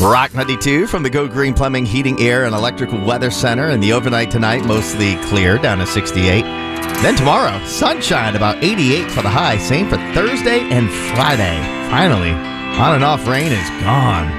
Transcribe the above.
Rock 92 from the Go Green Plumbing, Heating, Air, and Electrical Weather Center. And the overnight tonight, mostly clear, down to 68. Then tomorrow, sunshine, about 88 for the high. Same for Thursday and Friday. Finally, on and off rain is gone.